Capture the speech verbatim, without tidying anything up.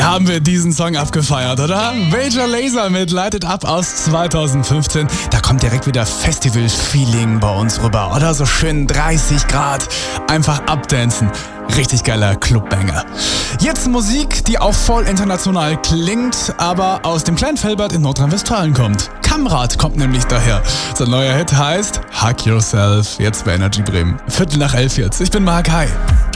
Wie haben wir diesen Song abgefeiert, oder? Major Lazer mit Light It Up aus zweitausendfünfzehn. Da kommt direkt wieder Festival-Feeling bei uns rüber, oder? So schön dreißig Grad. Einfach abdancen. Richtig geiler Clubbanger. Jetzt Musik, die auch voll international klingt, aber aus dem kleinen Velbert in Nordrhein-Westfalen kommt. Kamrat kommt nämlich daher. Sein neuer Hit heißt Hug Yourself. Jetzt bei Energy Bremen. Viertel nach elf jetzt. Ich bin Mark. Hi.